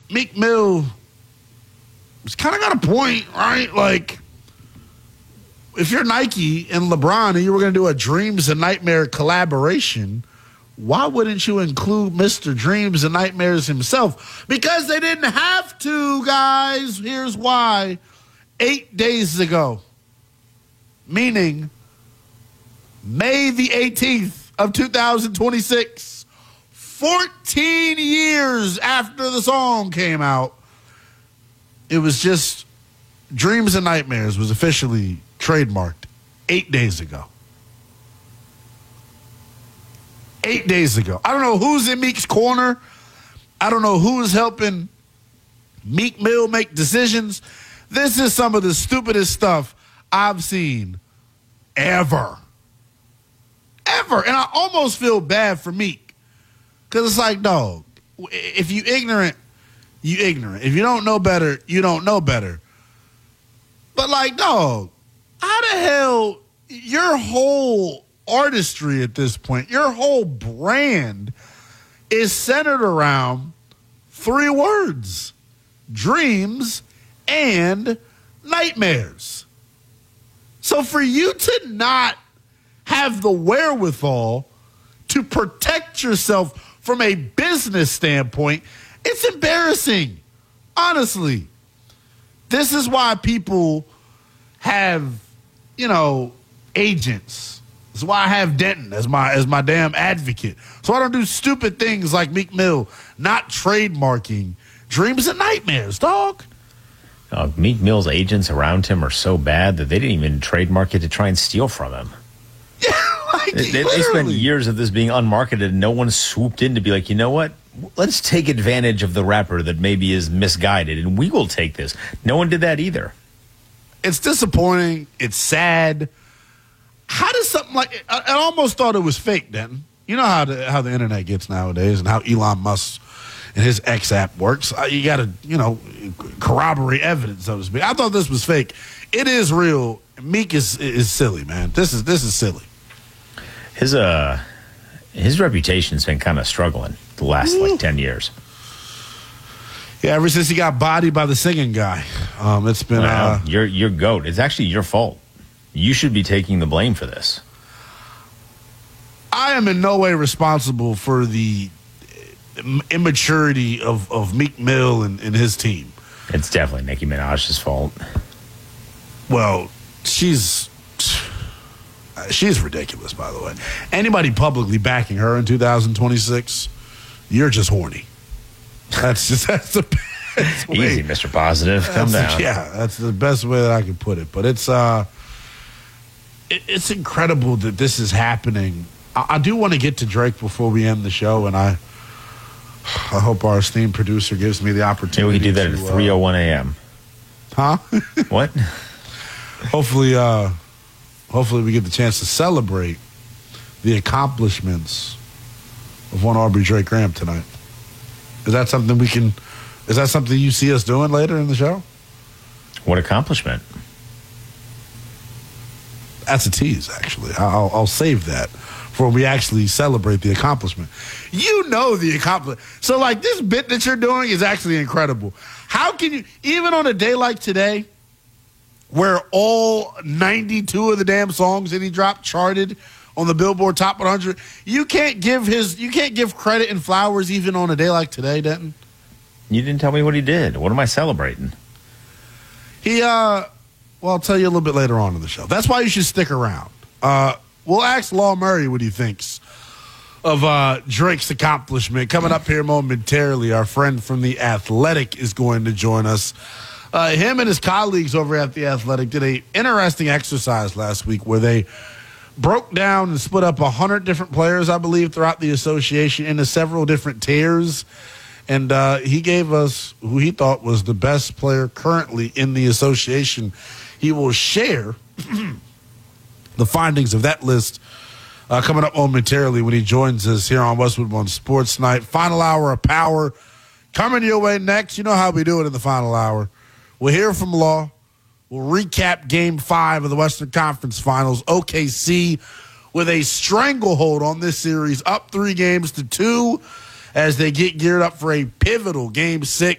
Meek Mill has kind of got a point, right? Like, if you're Nike and LeBron and you were going to do a Dreams and Nightmare collaboration, why wouldn't you include Mr. Dreams and Nightmares himself? Because they didn't have to, guys. Here's why. 8 days ago, meaning May the 18th of 2026, 14 years after the song came out, it was just Dreams and Nightmares was officially trademarked 8 days ago. 8 days ago. I don't know who's in Meek's corner. I don't know who's helping Meek Mill make decisions. This is some of the stupidest stuff I've seen ever. Ever. And I almost feel bad for Meek. Because it's like, dog, if you ignorant, you ignorant. If you don't know better, you don't know better. But like, dog, how the hell your whole artistry at this point, your whole brand is centered around 3 words: dreams and nightmares. So for you to not have the wherewithal to protect yourself from a business standpoint, it's embarrassing. Honestly. This is why people have, agents. This is why I have Denton as my damn advocate. So I don't do stupid things like Meek Mill not trademarking Dreams and Nightmares, dog. Meek Mill's agents around him are so bad that they didn't even trademark it to try and steal from him. Yeah, they spent years of this being unmarketed, and no one swooped in to be like, you know what? Let's take advantage of the rapper that maybe is misguided, and we will take this. No one did that either. It's disappointing. It's sad. How does something like I almost thought it was fake, Denton. You know how the internet gets nowadays and how Elon Musk and his X app works. You got to, corroborate evidence, so to speak. I thought this was fake. It is real. Meek is silly, man. This is silly. His reputation's been kind of struggling the last 10 years. Yeah, ever since he got bodied by the singing guy, it's been your GOAT. It's actually your fault. You should be taking the blame for this. I am in no way responsible for the immaturity of Meek Mill and his team. It's definitely Nicki Minaj's fault. Well, she's ridiculous, by the way. Anybody publicly backing her in 2026, you're just horny. That's the best way. Easy, Mr. Positive. Calm down. Yeah, that's the best way that I can put it. But it's incredible that this is happening. I do want to get to Drake before we end the show, and I hope our esteemed producer gives me the opportunity. Maybe we can do that at 3:01 a.m. Huh? What? Hopefully we get the chance to celebrate the accomplishments of one Aubrey Drake Graham tonight. Is that something you see us doing later in the show? What accomplishment? That's a tease, actually. I'll save that for when we actually celebrate the accomplishment. You know the accomplishment. So, like, this bit that you're doing is actually incredible. How can you, even on a day like today, where all 92 of the damn songs that he dropped charted on the Billboard Top 100, you can't give credit and flowers even on a day like today, Denton? You didn't tell me what he did. What am I celebrating? Well, I'll tell you a little bit later on in the show. That's why you should stick around. We'll ask Law Murray what he thinks of Drake's accomplishment. Coming up here momentarily, our friend from The Athletic is going to join us. Him and his colleagues over at The Athletic did an interesting exercise last week where they broke down and split up 100 different players, I believe, throughout the association into several different tiers. And he gave us who he thought was the best player currently in the association. He will share the findings of that list coming up momentarily when he joins us here on Westwood One Sports Night. Final hour of power coming your way next. You know how we do it in the final hour. We'll hear from Law. We'll recap Game 5 of the Western Conference Finals. OKC with a stranglehold on this series, up 3-2 as they get geared up for a pivotal Game 6